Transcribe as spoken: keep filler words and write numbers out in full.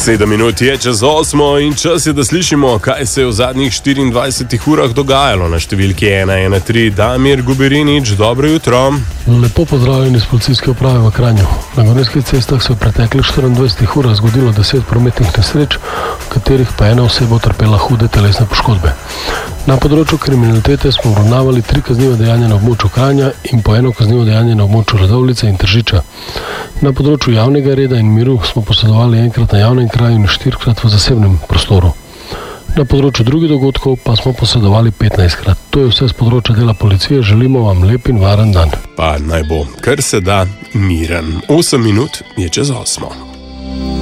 Sedem minut je čez osmo in čas je, da slišimo, kaj se je v zadnjih štiriindvajsetih urah dogajalo na številki ena ena tri. Damir Gubirinič, dobro jutro. Lepo pozdravljeni iz policijske uprave v Kranju. Na gorenjskih cestah se je v preteklih štiriindvajsetih urah zgodilo deset prometnih nesreč, v katerih pa ena oseba utrpela hude telesne poškodbe. Na področju kriminalitete smo obravnavali tri kazniva dejanja na območju Kranja in po eno kaznivo dejanje na območju Radovljice in Tržiča. Na področju javnega reda in miru smo posredovali enkrat na javnem kraju in štirikrat v zasebnem prostoru. Na področju drugih dogodkov pa smo posredovali petnajstkrat. To je vse z področja dela policije. Želimo vam lep in varen dan. Pa naj bo, kar se da, miren. Osem minut je čez osmo.